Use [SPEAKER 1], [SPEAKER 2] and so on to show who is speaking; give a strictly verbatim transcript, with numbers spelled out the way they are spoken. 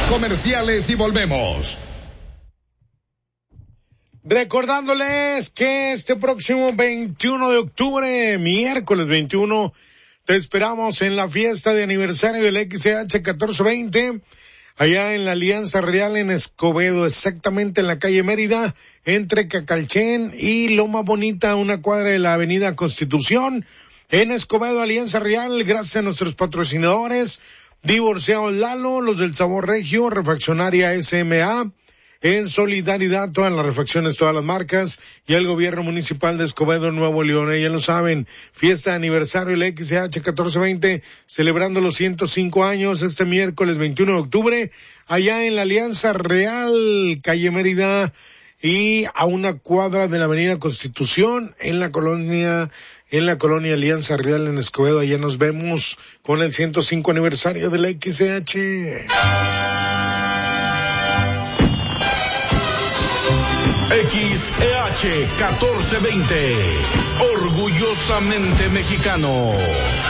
[SPEAKER 1] comerciales y volvemos.
[SPEAKER 2] Recordándoles que este próximo veintiuno de octubre, miércoles veintiuno, te esperamos en la fiesta de aniversario del X C H catorce veinte, allá en la Alianza Real en Escobedo, exactamente en la calle Mérida, entre Cacalchen y Loma Bonita, una cuadra de la avenida Constitución, en Escobedo, Alianza Real, gracias a nuestros patrocinadores, Divorciados Lalo, los del Sabor Regio, Refaccionaria S M A, en solidaridad todas las refacciones, todas las marcas, y el gobierno municipal de Escobedo, Nuevo León. Ya lo saben, fiesta de aniversario del X C H catorce veinte, celebrando los ciento cinco años este miércoles veintiuno de octubre, allá en la Alianza Real, calle Mérida, y a una cuadra de la avenida Constitución, en la colonia, en la colonia Alianza Real en Escobedo. Allá nos vemos con el ciento cinco aniversario del X C H.
[SPEAKER 1] X E H catorce veinte, orgullosamente mexicanos.